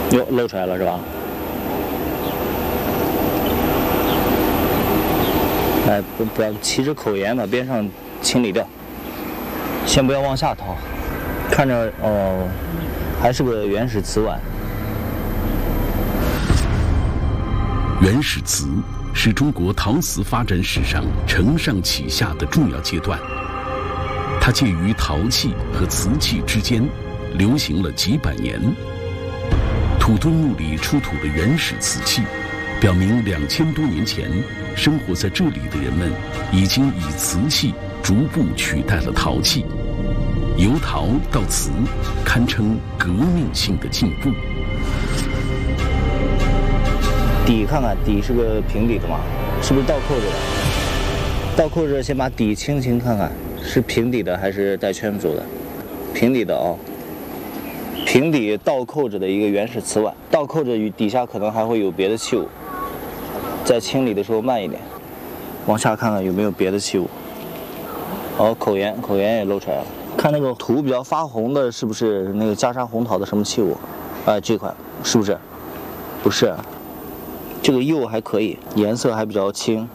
哟，露出来了是吧？哎，不要起着口沿，把边上清理掉。先不要往下掏，看着哦，还是个原始瓷碗。 原始瓷是中国陶瓷发展史上承上启下的重要阶段，它介于陶器和瓷器之间，流行了几百年。土墩墓里出土的原始瓷器，表明2000多年前生活在这里的人们已经以瓷器逐步取代了陶器，由陶到瓷，堪称革命性的进步。 底看看，底是个平底的嘛，是不是倒扣着的？倒扣着，先把底轻轻看看，是平底的还是带圈组的？平底的哦。平底倒扣着的一个原始瓷碗，倒扣着与底下可能还会有别的器物，在清理的时候慢一点，往下看看有没有别的器物。哦，口沿也露出来了，看那个土比较发红的，是不是那个袈裟红陶的什么器物？哎，这块是不是？不是。这个釉还可以，颜色还比较清。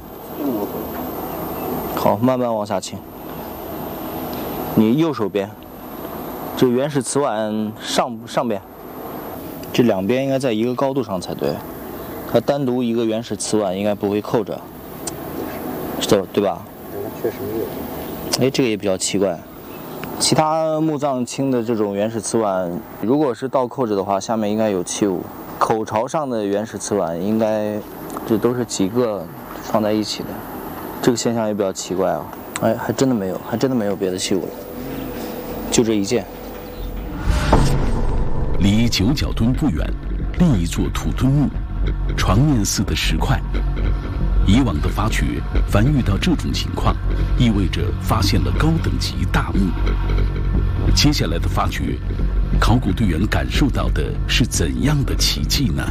好，慢慢往下清。你右手边，这原始瓷碗上边，这两边应该在一个高度上才对。它单独一个原始瓷碗应该不会扣着，对吧？ 确实没有。 哎，这个也比较奇怪。其他墓葬清的这种原始瓷碗，如果是倒扣着的话，下面应该有器物。口朝上的原始瓷碗应该，这都是几个放在一起的，这个现象也比较奇怪啊。哎，还真的没有别的器物了，就这一件。 离九角墩不远，另一座土墩墓，床面似的石块。以往的发掘，凡遇到这种情况，意味着发现了高等级大墓。接下来的发掘，考古队员感受到的是怎样的奇迹呢？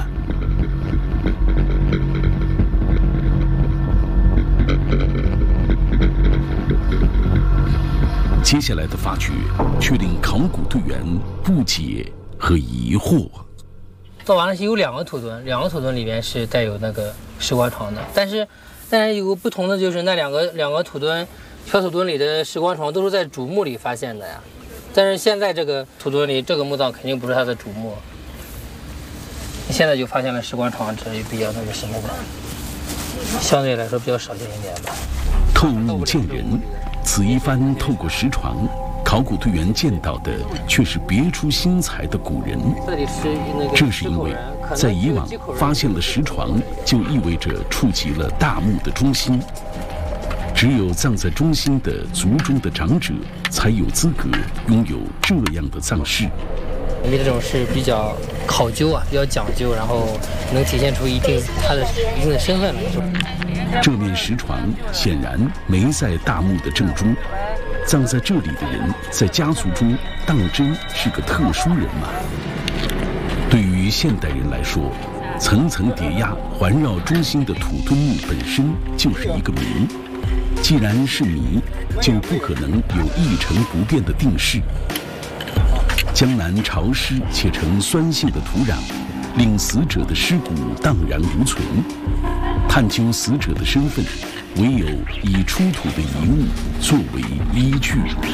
接下来的发掘却令考古队员不解和疑惑。 做完了是有两个土墩里边是带有那个石棺床的，但是有个不同的就是那两个土墩，小土墩里的石棺床都是在主墓里发现的呀。但是现在这个土墩里，这个墓葬肯定不是它的主墓。现在就发现了石棺床，这也比较那个什么的，相对来说比较少见一点吧。 透物见人，此一番透过石床，考古队员见到的却是别出心裁的古人。这是因为在以往发现了石床，就意味着触及了大墓的中心。只有葬在中心的族中的长者，才有资格拥有这样的葬式。 因为这种是比较考究啊，比较讲究，然后能体现出他的一定的身份来。 这面石床显然没在大墓的正中，葬在这里的人在家族中当真是个特殊人嘛？对于现代人来说，层层叠压环绕中心的土墩墓本身就是一个谜。既然是谜，就不可能有一成不变的定式。江南潮湿且呈酸性的土壤，令死者的尸骨荡然无存。探究死者的身份，唯有以出土的遗物作为依据。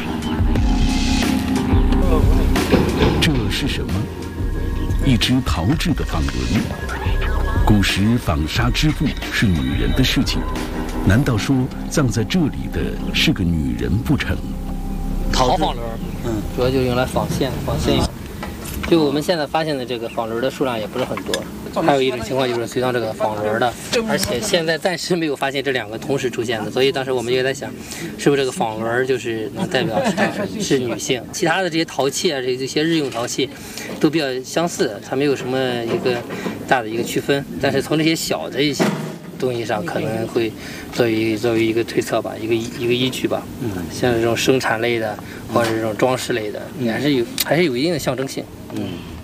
这是什么？一只陶制的纺轮。古时纺纱织布是女人的事情，难道说葬在这里的是个女人不成？ 陶纺轮，主要就用来纺线用。就我们现在发现的这个纺轮的数量也不是很多。还有一种情况就是随葬这个纺轮的，而且现在暂时没有发现这两个同时出现的，所以当时我们就在想，是不是这个纺轮就是能代表是女性？其他的这些陶器啊，这些日用陶器，都比较相似，它没有什么一个大的一个区分。但是从这些小的一些东西上，可能会作为一个推测吧，一个依据吧。像这种生产类的或者这种装饰类的，还是有一定的象征性。